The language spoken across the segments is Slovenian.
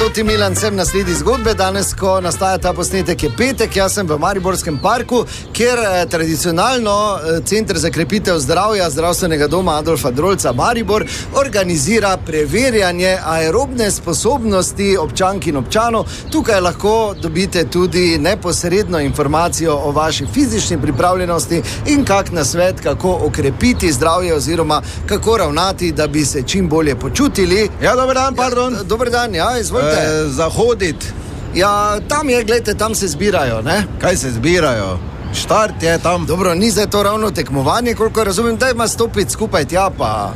Toti Milan, sem na sledi zgodbe. Danes, ko nastaja ta posnetek, je petek. Jaz sem v Mariborskem parku, kjer tradicionalno Center za krepitev zdravja Zdravstvenega doma Adolfa Drolca Maribor organizira preverjanje aerobne sposobnosti občank in občanov. Tukaj lahko dobite tudi neposredno informacijo o vaši fizični pripravljenosti in kak nasvet, kako okrepiti zdravje oziroma kako ravnati, da bi se čim bolje počutili. Ja, dober dan, pardon. Ja, dober dan, ja, izvolite. Zahoditi. Ja, tam je, gledajte, tam se zbirajo, ne? Kaj se zbirajo? Štart je tam. Dobro, ni zdaj to ravno tekmovanje, koliko razumem, da ima stopiti skupaj tja, pa...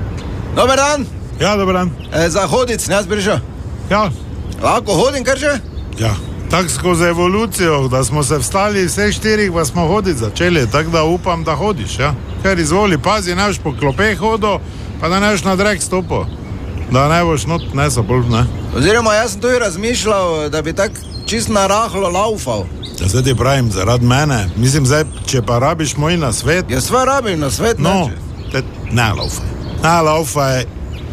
Dober dan. Ja, dober dan. Zahoditi, s nas prišel. Ja. Lahko hodim, kar že? Ja. Tako skozi evolucijo, da smo se vstali vseh štirih, pa smo hoditi začeli, tako da upam, da hodiš, ja. Ker izvoli, pazi, ne boš po klopeh hodil, pa da ne boš na drek stopil. Da ne boš not nesel bolj, ne. Oziroma, jaz sem tudi razmišljal, da bi tako čist narahlo laufal. Ja, zdaj ti pravim, zaradi mene. Mislim, zdaj, če pa rabiš moj nasvet... Ja, sve rabim nasvet, no, ne laufaj. Ne laufaj,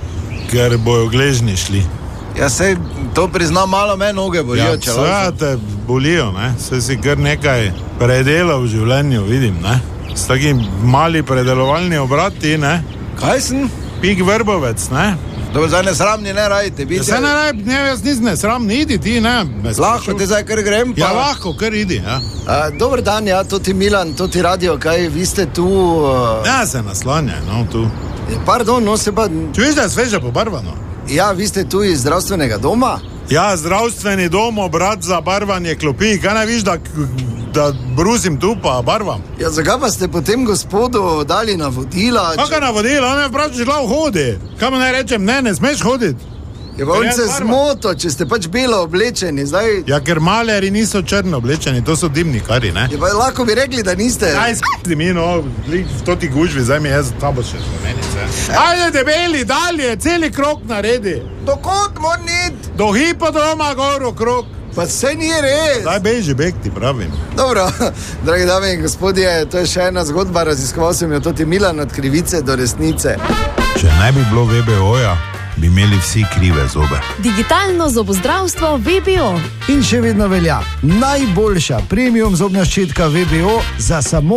ker bojo gležni šli. Ja, sej to priznam, malo me noge bolijo, če laufam. Ja, te bolijo, ne. Sej si kar nekaj predelal v življenju, vidim, ne. S takim mali predelovalni obrati, ne. Kaj sem? Pik Vrbovec, ne. Dobro, zdaj ne sramni, ne rajte. Ja, se ne raj, ne, jaz nisem nesramni, idi ti, ne. Lahko ti zdaj kar grem, pa... Ja, lahko, kar idi, ja. Dober dan, ja, Toti Milan, Toti Radio, kaj, vi ste tu... Ja, se naslanjaj, no, tu. Pardon, no, se pa... Če viš, da je sveže pobarvano? Ja, vi ste tu iz zdravstvenega doma? Ja, zdravstveni dom, obrat za barvanje klopi, kaj ne viš, da brusim tu pa barvam? Ja, zakaj pa ste potem gospodu dali navodila? Kakaj navodila? On je vprašal, šla hodi. Kaj mu naj rečem, ne smeš hoditi? Ja, pa on se zmoto, če ste pač belo oblečeni, zdaj... Ja, ker maleri niso črno oblečeni, to so dimnikari, ne? Ja, pa lahko bi rekli, da niste... Aj, s***li mi, no, v toti gužvi, zdaj mi je za tabo še znamenice. Ajde, debeli, dalje, celi krok naredi. Dokot mora niti? Do hipodroma gor okrog. Pa se ni res. Daj beži, beg ti pravim. Dobro, dragi dame in gospodje, to je še ena zgodba, raziskoval sem jo Toti Milan od krivice do resnice. Če ne bi bilo VBO-ja, bi imeli vsi krive zobe. Digitalno zobozdravstvo VBO. In še vedno velja najboljša premium zobna ščetka VBO za samo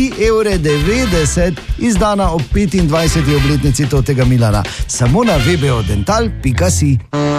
3,90 €, izdana ob 25. obletnici Totega Milana. Samo na vbodental.si.